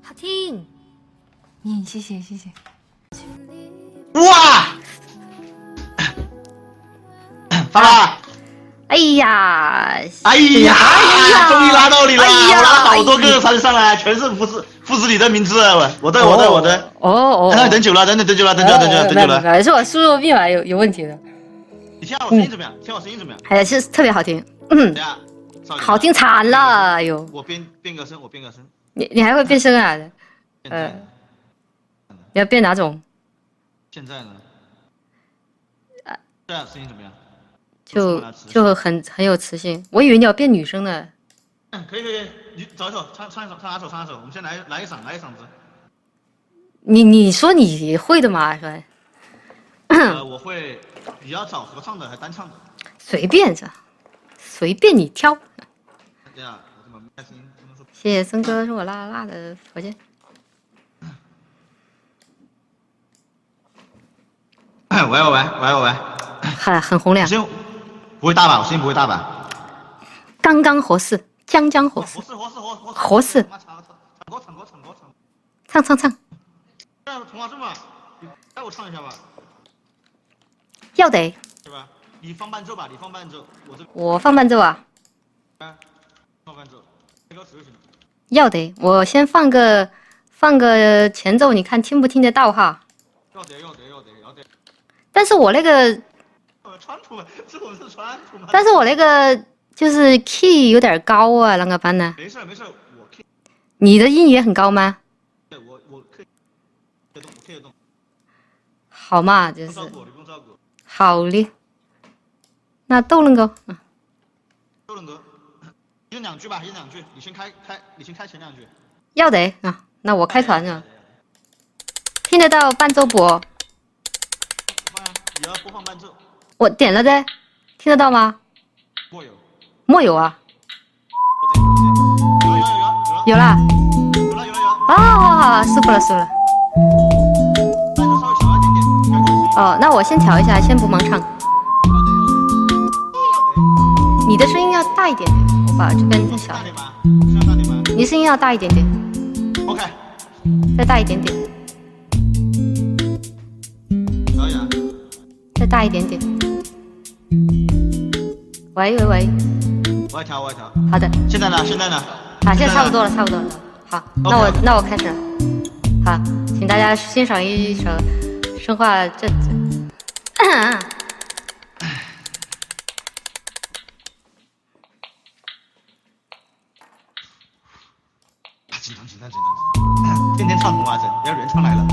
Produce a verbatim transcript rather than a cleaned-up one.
好听。嗯，谢谢谢谢。 哇！发发！ 哎呀！ 哎呀！终于拉到你了！我拉了好多个山上来，全是富士富士你的名字，我我的我的我的。 哦哦。 哎，等久了，等等等久了，等久了，等久了，等久了。 没是我输入密码有有问题的。 你听我声音怎么样？听我声音怎么样？ 哎呀，是特别好听。嗯。好听惨了，哎呦！ 我变变个声，我变个声。 你你还会变声啊？呃，你要变哪种？ 现在呢？啊，这样声音怎么样？ 就就很很有磁性。我以为你要变女生呢。 嗯，可以可以，你找一首唱唱一首，唱哪首唱哪首？我们先来来一嗓，来一嗓子。 你你说你会的吗？说。 呃，我会。你要找合唱的还是单唱的？ 随便着，随便你挑。 这样，我这么开心。 谢谢森哥，是我辣辣的火箭。 喂喂喂喂喂， 很很洪亮。 声音不会大吧？我声音不会大吧？ 刚刚合适，将将合适。 合适合适合合合适。 唱歌唱歌唱歌唱。 唱唱唱。 这样童话正吧？你带我唱一下吧。 要得。 对吧？你放伴奏吧，你放伴奏，我这。 我放伴奏啊。 放伴奏，这歌词就行。 要得，我先放个放个前奏，你看听不听得到哈？ 要得要得要得要得。 但是我那个， 川普，这我是川普吗？ 但是我那个就是 key 有点高啊，啷个办呢？ 没事没事，我 key。 你的音也很高吗？ 对，我我可以可以动，可以动。 好嘛，就是。 不照顾，你不用照顾。 好嘞。那逗楞哥，嗯。 逗楞哥，一人两句吧，一人两句，你先开开，你先开前两句。 要得啊，那我开团啊。听得到伴奏不？ 你要播放伴奏。 我点了的，听得到吗？ 没有。 没有啊。 有有有有有啦。 有了有了有了。 啊，舒服了舒服了。 伴奏稍微小一点点。 哦，那我先调一下，先不盲唱。你的声音要大一点点，我把这边再小。 大点吗？声音大点吗？ 你声音要大一点点。 OK。 再大一点点。 可以啊。 再大一点点。喂喂喂。 我来调，我来调。 好的。 现在呢？现在呢？ 好，现在差不多了，差不多了。好，那我那我开始了。好，请大家欣赏一首《生化阵子》。 紧张紧张紧张紧张！天天唱童话阵，要原唱来了。